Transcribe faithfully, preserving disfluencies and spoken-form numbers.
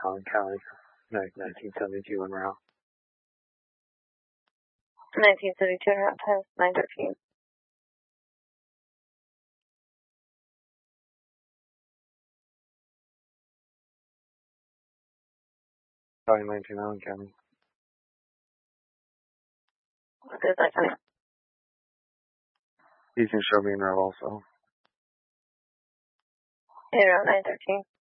Allen County, nineteen seventy-two en route. nineteen seventy-two en route, times nine thirteen. County nineteen, Allen County. Good, that county. You can show me en route also. En route nine thirteen.